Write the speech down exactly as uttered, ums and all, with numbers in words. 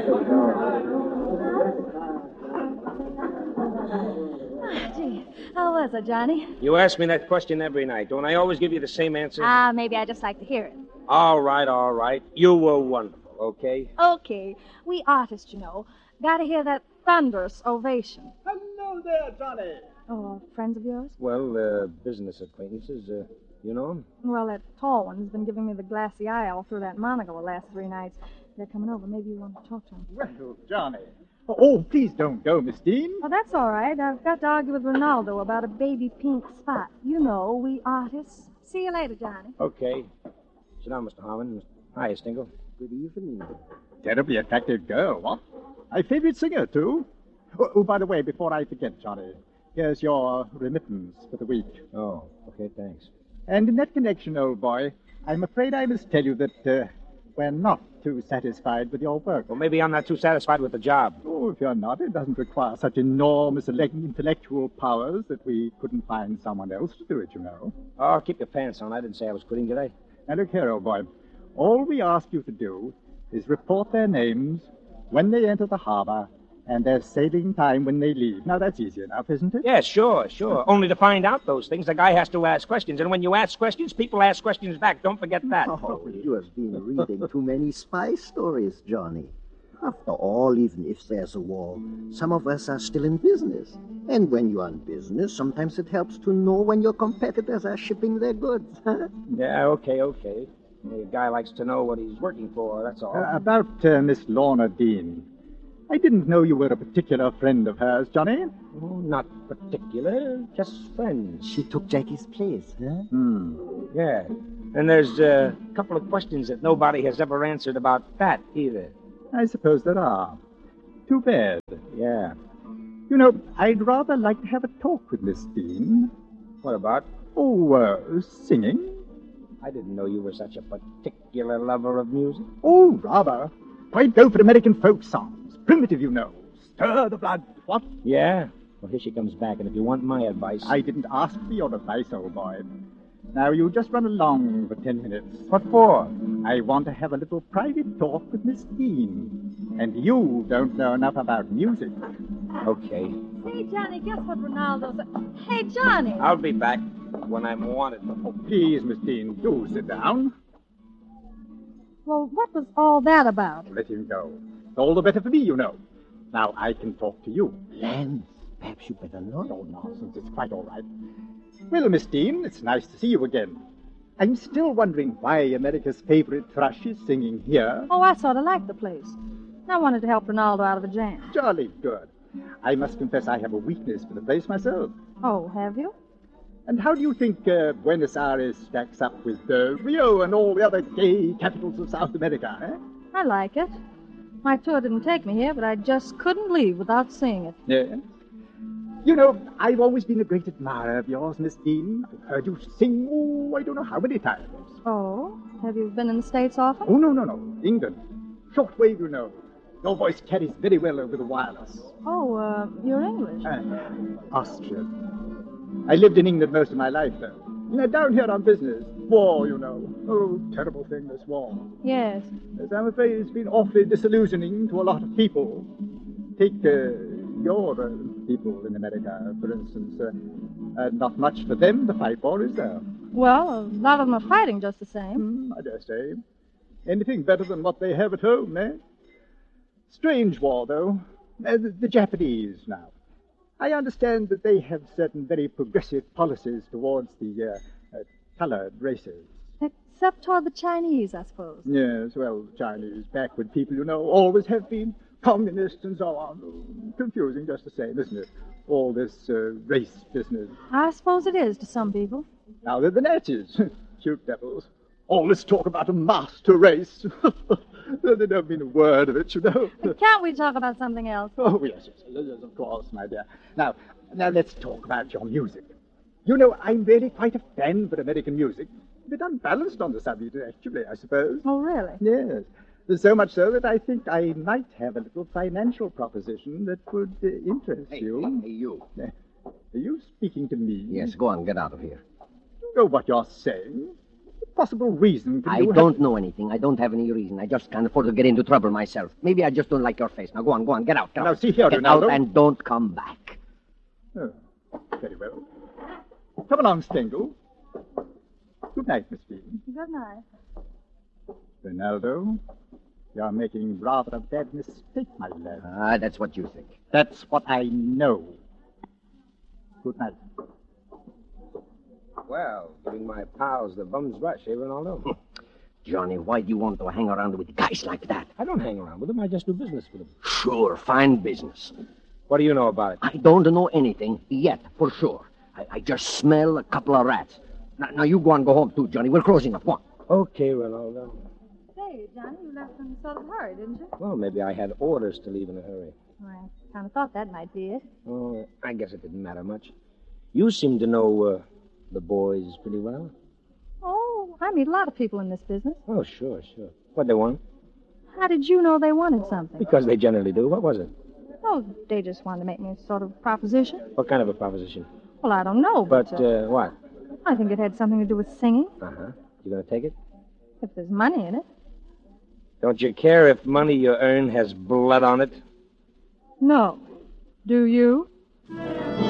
Gee, how was it, Johnny? You ask me that question every night. Don't I always give you the same answer? Ah, uh, maybe I just like to hear it. All right, all right. You were wonderful, okay? Okay. We artists, you know, gotta hear that thunderous ovation. Hello there, Johnny. Oh, friends of yours? Well, uh, business acquaintances, uh, you know them? Well, that tall one's been giving me the glassy eye all through that monocle the last three nights. They're coming over. Maybe you want to talk to them. Well, Johnny. Oh, please don't go, Miss Dean. Oh, that's all right. I've got to argue with Ronaldo about a baby pink spot. You know, we artists. See you later, Johnny. Okay. Sit down, Mister Harmon. Hi, Stingle. Good evening. Terribly attractive girl, what? My favorite singer, too. Oh, oh, by the way, before I forget, Johnny, here's your remittance for the week. Oh, okay, thanks. And in that connection, old boy, I'm afraid I must tell you that uh, we're not too satisfied with your work. Well, maybe I'm not too satisfied with the job. Oh, if you're not, it doesn't require such enormous intellectual powers that we couldn't find someone else to do it, you know. Oh, keep your pants on. I didn't say I was quitting, did I? Now, look here, old boy. All we ask you to do is report their names when they enter the harbor and their sailing time when they leave. Now, that's easy enough, isn't it? Yes, sure, sure. Only to find out those things, the guy has to ask questions. And when you ask questions, people ask questions back. Don't forget that. Oh, you have been reading too many spy stories, Johnny. After all, even if there's a war, some of us are still in business. And when you're in business, sometimes it helps to know when your competitors are shipping their goods. Yeah, okay, okay. A guy likes to know what he's working for, that's all. Uh, about uh, Miss Lorna Dean. I didn't know you were a particular friend of hers, Johnny. Oh, not particular, just friends. She took Jackie's place, huh? Hmm. Yeah. And there's uh, a couple of questions that nobody has ever answered about that, either. I suppose there are. Too bad. Yeah. You know, I'd rather like to have a talk with Miss Dean. What about? Oh, uh, singing. I didn't know you were such a particular lover of music. Oh, rather. I'd go for American folk songs. Primitive, you know. Stir the blood. What? Yeah? Well, here she comes back, and if you want my advice... I didn't ask for your advice, old boy. Now, you just run along for ten minutes. What for? I want to have a little private talk with Miss Dean. And you don't know enough about music. Okay. Hey, Johnny, guess what Ronaldo said? Hey, Johnny! I'll be back when I'm wanted. Oh, please, Miss Dean, do sit down. Well, what was all that about? Let him go. All the better for me, you know. Now I can talk to you. Lance, perhaps you better not. No nonsense. It's quite all right. Well, Miss Dean, it's nice to see you again. I'm still wondering why America's favorite thrush is singing here. Oh, I sort of like the place. I wanted to help Ronaldo out of a jam. Jolly good. I must confess I have a weakness for the place myself. Oh, have you? And how do you think uh, Buenos Aires stacks up with uh, Rio and all the other gay capitals of South America, eh? I like it. My tour didn't take me here, but I just couldn't leave without seeing it. Yes. You know, I've always been a great admirer of yours, Miss Dean. I've heard you sing, oh, I don't know how many times. Oh? Have you been in the States often? Oh, no, no, no. England. Shortwave, you know. Your voice carries very well over the wireless. Oh, uh, you're English. Uh, Austrian. I lived in England most of my life, though. You know, down here on business. War, you know. Oh, terrible thing, this war. Yes. Yes, I'm afraid it's been awfully disillusioning to a lot of people. Take uh, your uh, people in America, for instance. Uh, uh, not much for them to fight for, is there? Well, a lot of them are fighting just the same. Hmm, I dare say. Anything better than what they have at home, eh? Strange war, though. Uh, the, the Japanese, now. I understand that they have certain very progressive policies towards the uh, uh, colored races. Except toward the Chinese, I suppose. Yes, well, Chinese, backward people, you know, always have been communists and so on. Confusing just the same, isn't it? All this uh, race business. I suppose it is to some people. Now, they're the Nazis. Cute devils. All this talk about a master race. They don't mean a word of it, you know. Can't we talk about something else? Oh, yes, yes, yes, of course, my dear. Now, now let's talk about your music. You know, I'm really quite a fan for American music. A bit unbalanced on the subject, actually, I suppose. Oh, really? Yes. There's so much so that I think I might have a little financial proposition that would uh, interest Hey, you. hey, hey, you. Uh, Are you speaking to me? Yes, go on, get out of here. You know what you're saying. possible reason can I you don't have... know anything. I don't have any reason. I just can't afford to get into trouble myself. Maybe I just don't like your face. Now go on, go on, get out. Get Now, out. see here, get Ronaldo. out and don't come back. Oh, very well. Come along, Stengel. Good night, Miss Stevens. Good night. Ronaldo, you're making rather a bad mistake, my lad. Ah, that's what you think. That's what I know. Good night. Well, giving my pals the bum's rush, eh, Ronaldo? Johnny, why do you want to hang around with guys like that? I don't hang around with them. I just do business with them. Sure, fine business. What do you know about it? I don't know anything yet, for sure. I, I just smell a couple of rats. Now, now you go on, go home too, Johnny. We're closing up. Go on. Okay, Ronaldo. Say, Johnny, you left in sort of a hurry, didn't you? Well, maybe I had orders to leave in a hurry. I kind of thought that might be it. Oh, I guess it didn't matter much. You seem to know uh, the boys pretty well. Oh, I meet a lot of people in this business. Oh, sure, sure. What they want? How did you know they wanted something? Because they generally do. What was it? Oh, they just wanted to make me a sort of proposition. What kind of a proposition? Well, I don't know, but, But, uh, uh, what? I think it had something to do with singing, Uh-huh. You gonna take it? if there's money in it. Don't you care if money you earn has blood on it? No. Do you?